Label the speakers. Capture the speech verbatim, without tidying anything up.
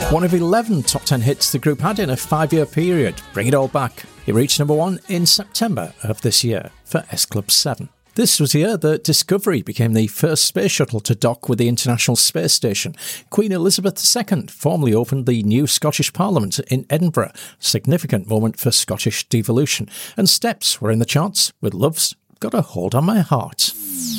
Speaker 1: One of eleven top ten hits the group had in a five-year period. Bring It All Back. It reached number one in September of this year for S Club seven. This was the year that Discovery became the first space shuttle to dock with the International Space Station. Queen Elizabeth the Second formally opened the new Scottish Parliament in Edinburgh, a significant moment for Scottish devolution. And Steps were in the charts with Love's Got a Hold on My Heart.